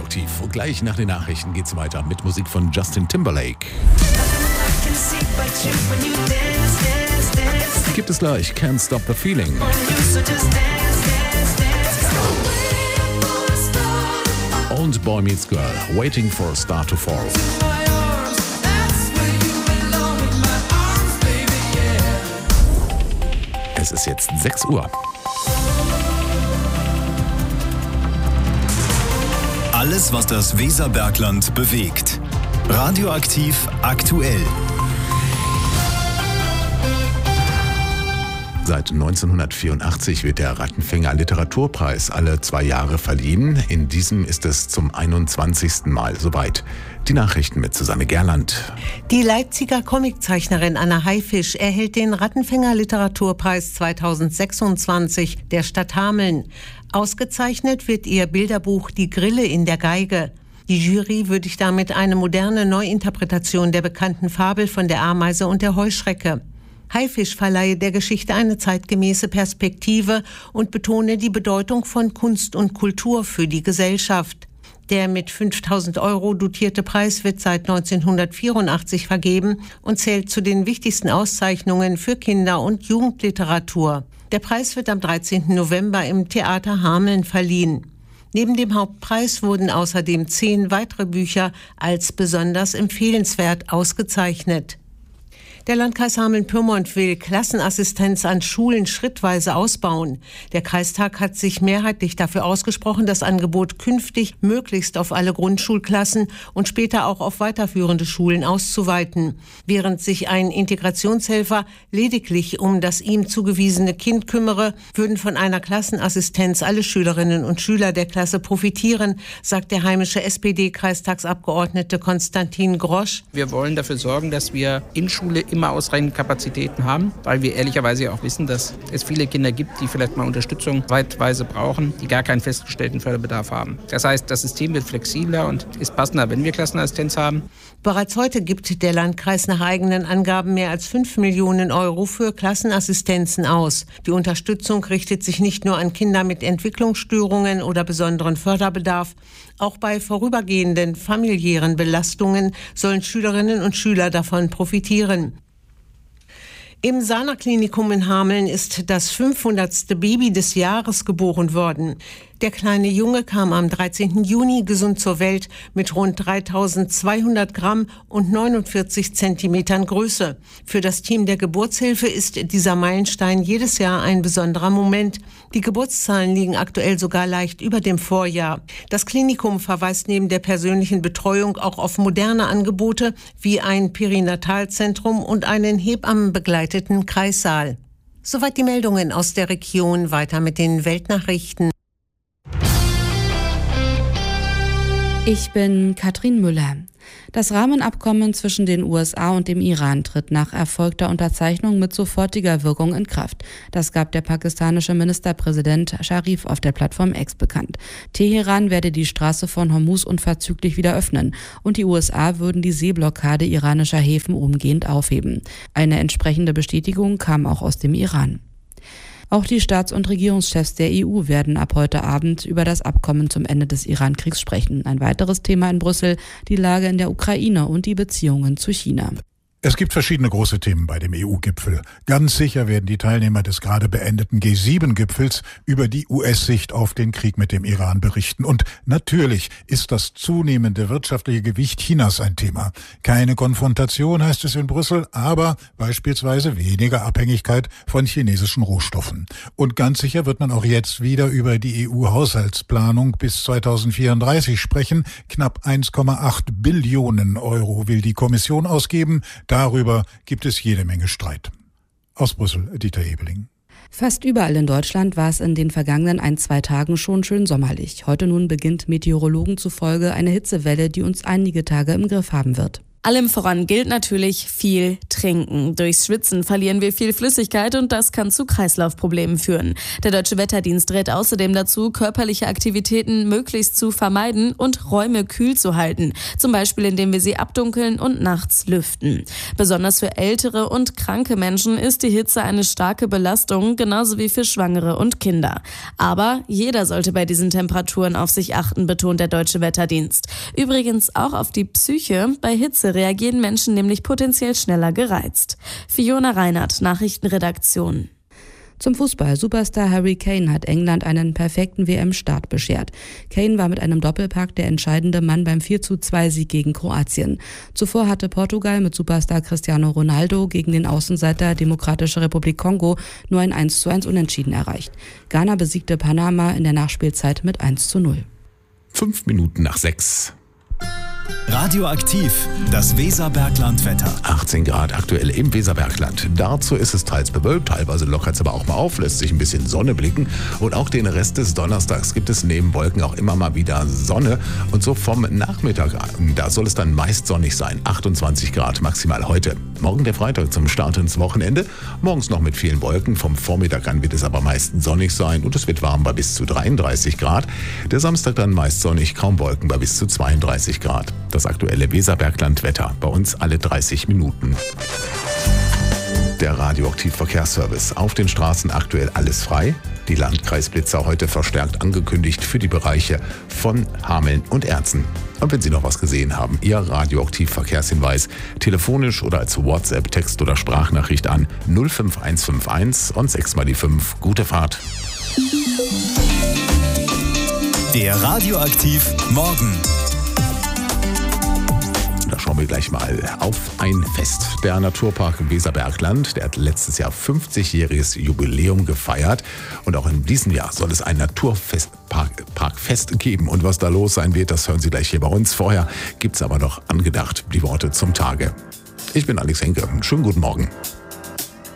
Radioaktiv. Und gleich nach den Nachrichten geht's weiter mit Musik von Justin Timberlake. Gibt es gleich Can't Stop the Feeling. Und Boy Meets Girl, Waiting for a Star to Fall. Es ist jetzt 6 Uhr. Alles, was das Weserbergland bewegt. Radioaktiv aktuell. Seit 1984 wird der Rattenfänger Literaturpreis alle 2 Jahre verliehen. In diesem ist es zum 21. Mal soweit. Die Nachrichten mit Susanne Gerland. Die Leipziger Comiczeichnerin Anna Haifisch erhält den Rattenfänger Literaturpreis 2026 der Stadt Hameln. Ausgezeichnet wird ihr Bilderbuch Die Grille in der Geige. Die Jury würdigt damit eine moderne Neuinterpretation der bekannten Fabel von der Ameise und der Heuschrecke. Haifisch verleihe der Geschichte eine zeitgemäße Perspektive und betone die Bedeutung von Kunst und Kultur für die Gesellschaft. Der mit 5.000 € dotierte Preis wird seit 1984 vergeben und zählt zu den wichtigsten Auszeichnungen für Kinder- und Jugendliteratur. Der Preis wird am 13. November im Theater Hameln verliehen. Neben dem Hauptpreis wurden außerdem 10 weitere Bücher als besonders empfehlenswert ausgezeichnet. Der Landkreis Hameln-Pyrmont will Klassenassistenz an Schulen schrittweise ausbauen. Der Kreistag hat sich mehrheitlich dafür ausgesprochen, das Angebot künftig möglichst auf alle Grundschulklassen und später auch auf weiterführende Schulen auszuweiten. Während sich ein Integrationshelfer lediglich um das ihm zugewiesene Kind kümmere, würden von einer Klassenassistenz alle Schülerinnen und Schüler der Klasse profitieren, sagt der heimische SPD-Kreistagsabgeordnete Konstantin Grosch. Wir wollen dafür sorgen, dass wir in Schule immer ausreichend Kapazitäten haben, weil wir ehrlicherweise auch wissen, dass es viele Kinder gibt, die vielleicht mal Unterstützung zeitweise brauchen, die gar keinen festgestellten Förderbedarf haben. Das heißt, das System wird flexibler und ist passender, wenn wir Klassenassistenz haben. Bereits heute gibt der Landkreis nach eigenen Angaben mehr als 5 Millionen € für Klassenassistenzen aus. Die Unterstützung richtet sich nicht nur an Kinder mit Entwicklungsstörungen oder besonderen Förderbedarf. Auch bei vorübergehenden familiären Belastungen sollen Schülerinnen und Schüler davon profitieren. Im Sana-Klinikum in Hameln ist das 500. Baby des Jahres geboren worden. Der kleine Junge kam am 13. Juni gesund zur Welt mit rund 3.200 Gramm und 49 Zentimetern Größe. Für das Team der Geburtshilfe ist dieser Meilenstein jedes Jahr ein besonderer Moment. Die Geburtszahlen liegen aktuell sogar leicht über dem Vorjahr. Das Klinikum verweist neben der persönlichen Betreuung auch auf moderne Angebote wie ein Perinatalzentrum und einen hebammenbegleiteten Kreissaal. Soweit die Meldungen aus der Region. Weiter mit den Weltnachrichten. Ich bin Katrin Müller. Das Rahmenabkommen zwischen den USA und dem Iran tritt nach erfolgter Unterzeichnung mit sofortiger Wirkung in Kraft. Das gab der pakistanische Ministerpräsident Sharif auf der Plattform X bekannt. Teheran werde die Straße von Hormuz unverzüglich wieder öffnen und die USA würden die Seeblockade iranischer Häfen umgehend aufheben. Eine entsprechende Bestätigung kam auch aus dem Iran. Auch die Staats- und Regierungschefs der EU werden ab heute Abend über das Abkommen zum Ende des Iran-Kriegs sprechen. Ein weiteres Thema in Brüssel, die Lage in der Ukraine und die Beziehungen zu China. Es gibt verschiedene große Themen bei dem EU-Gipfel. Ganz sicher werden die Teilnehmer des gerade beendeten G7-Gipfels über die US-Sicht auf den Krieg mit dem Iran berichten. Und natürlich ist das zunehmende wirtschaftliche Gewicht Chinas ein Thema. Keine Konfrontation, heißt es in Brüssel, aber beispielsweise weniger Abhängigkeit von chinesischen Rohstoffen. Und ganz sicher wird man auch jetzt wieder über die EU-Haushaltsplanung bis 2034 sprechen. Knapp 1,8 Billionen € will die Kommission ausgeben. Darüber gibt es jede Menge Streit. Aus Brüssel, Dieter Ebeling. Fast überall in Deutschland war es in den vergangenen 1-2 Tagen schon schön sommerlich. Heute nun beginnt Meteorologen zufolge eine Hitzewelle, die uns einige Tage im Griff haben wird. Allem voran gilt natürlich viel trinken. Durchs Schwitzen verlieren wir viel Flüssigkeit und das kann zu Kreislaufproblemen führen. Der Deutsche Wetterdienst rät außerdem dazu, körperliche Aktivitäten möglichst zu vermeiden und Räume kühl zu halten. Zum Beispiel, indem wir sie abdunkeln und nachts lüften. Besonders für ältere und kranke Menschen ist die Hitze eine starke Belastung, genauso wie für Schwangere und Kinder. Aber jeder sollte bei diesen Temperaturen auf sich achten, betont der Deutsche Wetterdienst. Übrigens auch auf die Psyche. Bei Hitze reagieren Menschen nämlich potenziell schneller gereizt. Fiona Reinhardt, Nachrichtenredaktion. Zum Fußball. Superstar Harry Kane hat England einen perfekten WM-Start beschert. Kane war mit einem Doppelpack der entscheidende Mann beim 4:2-Sieg gegen Kroatien. Zuvor hatte Portugal mit Superstar Cristiano Ronaldo gegen den Außenseiter Demokratische Republik Kongo nur ein 1:1 Unentschieden erreicht. Ghana besiegte Panama in der Nachspielzeit mit 1:0. 5 Minuten nach 6. Radioaktiv, das Weserbergland-Wetter. 18 Grad aktuell im Weserbergland. Dazu ist es teils bewölkt, teilweise lockert es aber auch mal auf, lässt sich ein bisschen Sonne blicken. Und auch den Rest des Donnerstags gibt es neben Wolken auch immer mal wieder Sonne. Und so vom Nachmittag an, da soll es dann meist sonnig sein. 28 Grad maximal heute. Morgen der Freitag zum Start ins Wochenende. Morgens noch mit vielen Wolken. Vom Vormittag an wird es aber meist sonnig sein und es wird warm bei bis zu 33 Grad. Der Samstag dann meist sonnig, kaum Wolken bei bis zu 32 Grad. Das aktuelle Weserbergland-Wetter bei uns alle 30 Minuten. Der Radioaktiv-Verkehrsservice. Auf den Straßen aktuell alles frei. Die Landkreisblitzer heute verstärkt angekündigt für die Bereiche von Hameln und Erzen. Und wenn Sie noch was gesehen haben, Ihr Radioaktiv-Verkehrshinweis telefonisch oder als WhatsApp, Text oder Sprachnachricht an 05151 und 6 mal die 5. Gute Fahrt. Der Radioaktiv Morgen. Da schauen wir gleich mal auf ein Fest. Der Naturpark Weserbergland, der hat letztes Jahr 50-jähriges Jubiläum gefeiert. Und auch in diesem Jahr soll es ein Naturparkfest geben. Und was da los sein wird, das hören Sie gleich hier bei uns. Vorher gibt es aber noch angedacht die Worte zum Tage. Ich bin Alex Henke. Schönen guten Morgen.